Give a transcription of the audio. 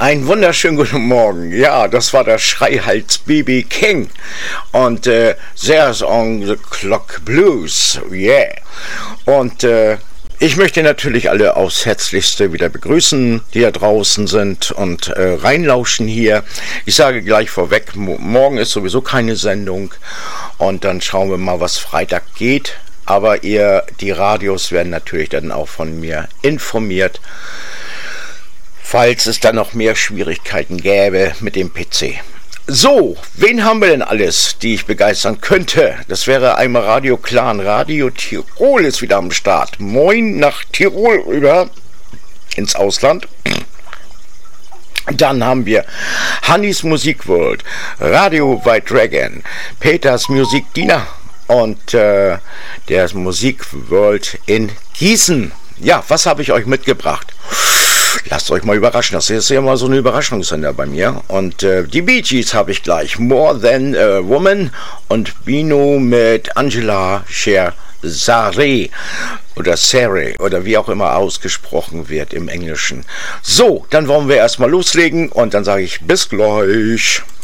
Einen wunderschönen guten Morgen. Ja, das war der Schreihals B.B. King und There's on the Clock Blues. Yeah. Und ich möchte natürlich alle aufs Herzlichste wieder begrüßen, die da draußen sind und reinlauschen hier. Ich sage gleich vorweg, morgen ist sowieso keine Sendung und dann schauen wir mal, was Freitag geht. Aber die Radios werden natürlich dann auch von mir informiert, falls es dann noch mehr Schwierigkeiten gäbe mit dem PC. So, wen haben wir denn alles, die ich begeistern könnte? Das wäre einmal Radio Clan, Radio Tirol ist wieder am Start. Moin nach Tirol rüber ins Ausland. Dann haben wir Hannis Musikworld, Radio White Dragon, Peters Musikdiener und der Musikworld in Gießen. Ja, was habe ich euch mitgebracht? Lasst euch mal überraschen, das ist ja immer so eine Überraschungssender bei mir. Und die Bee Gees habe ich gleich, More Than a Woman und Bino mit Angela Scherzare oder Sare oder wie auch immer ausgesprochen wird im Englischen. So, dann wollen wir erstmal loslegen und dann sage ich bis gleich.